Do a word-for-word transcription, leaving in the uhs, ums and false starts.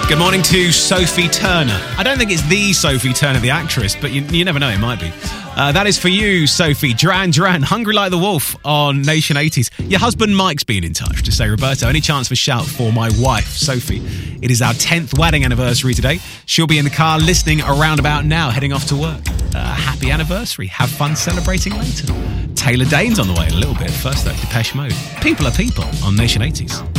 Good morning to Sophie Turner. I don't think it's the Sophie Turner, the actress, but you, you never know, it might be. Uh, that is for you, Sophie. Duran Duran, Hungry Like the Wolf on Nation eighties. Your husband Mike's been in touch to say, Roberto, any chance for shout for my wife, Sophie? It is our tenth wedding anniversary today. She'll be in the car listening around about now, heading off to work. Uh, happy anniversary. Have fun celebrating later. Taylor Dane's on the way in a little bit. First though, Depeche Mode. People are people on Nation eighties.